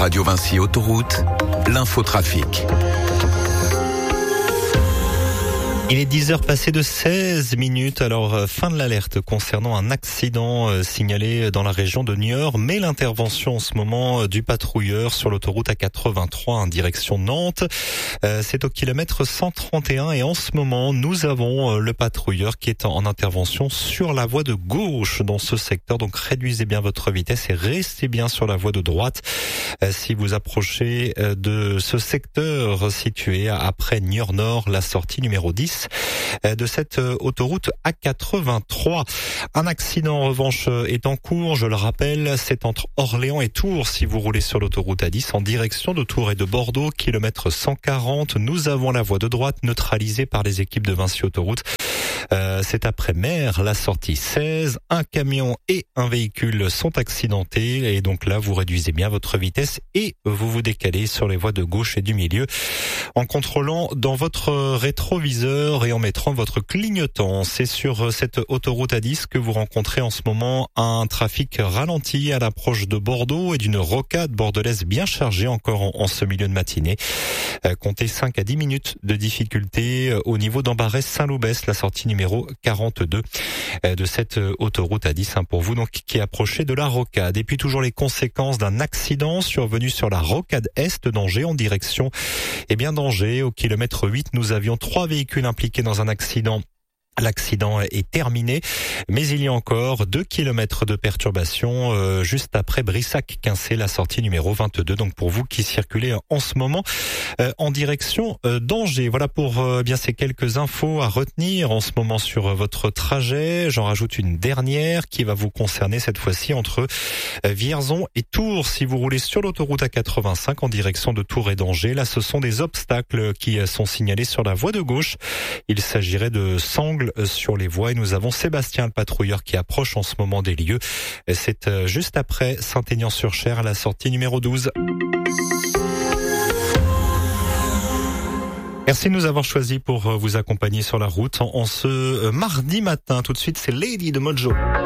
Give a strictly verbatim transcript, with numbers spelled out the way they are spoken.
Radio Vinci Autoroute, l'infotrafic. Il est dix heures passées de seize minutes, alors fin de l'alerte concernant un accident euh, signalé dans la région de Niort, mais l'intervention en ce moment du patrouilleur sur l'autoroute A quatre-vingt-trois en direction Nantes, euh, c'est au kilomètre cent trente et un et en ce moment nous avons euh, le patrouilleur qui est en, en intervention sur la voie de gauche dans ce secteur, donc réduisez bien votre vitesse et restez bien sur la voie de droite euh, si vous approchez euh, de ce secteur situé après Niort Nord, la sortie numéro dix de cette autoroute A quatre-vingt-trois. Un accident en revanche est en cours, je le rappelle, c'est entre Orléans et Tours si vous roulez sur l'autoroute A dix en direction de Tours et de Bordeaux, kilomètre cent quarante. Nous avons la voie de droite neutralisée par les équipes de Vinci Autoroute. Euh, c'est après Mer, la sortie seize. Un camion et un véhicule sont accidentés et donc là vous réduisez bien votre vitesse et vous vous décalez sur les voies de gauche et du milieu en contrôlant dans votre rétroviseur et en mettant votre clignotant. C'est sur cette autoroute A dix que vous rencontrez en ce moment un trafic ralenti à l'approche de Bordeaux et d'une rocade bordelaise bien chargée encore en, en ce milieu de matinée. Euh, comptez cinq à dix minutes de difficulté au niveau d'Ambarès-Saint-Loubès, la sortie numéro quarante-deux de cette autoroute A dix hein, pour vous donc qui approchez de la rocade. Et puis toujours les conséquences d'un accident survenu sur la rocade est d'Angers en direction eh bien d'Angers. Au kilomètre huit, nous avions trois véhicules impliqués dans un accident. L'accident est terminé, mais il y a encore deux kilomètres de perturbation euh, juste après Brissac-Quincé, la sortie numéro vingt-deux. Donc pour vous qui circulez en ce moment euh, en direction euh, d'Angers. Voilà pour euh, bien ces quelques infos à retenir en ce moment sur euh, votre trajet. J'en rajoute une dernière qui va vous concerner cette fois-ci entre euh, Vierzon et Tours. Si vous roulez sur l'autoroute A quatre-vingt-cinq en direction de Tours et d'Angers, là ce sont des obstacles qui euh, sont signalés sur la voie de gauche. Il s'agirait de sangles sur les voies et nous avons Sébastien le patrouilleur qui approche en ce moment des lieux. C'est juste après Saint-Aignan-sur-Cher à la sortie numéro douze. Merci de nous avoir choisis pour vous accompagner sur la route en ce mardi matin. Tout de suite, c'est Lady de Mojo.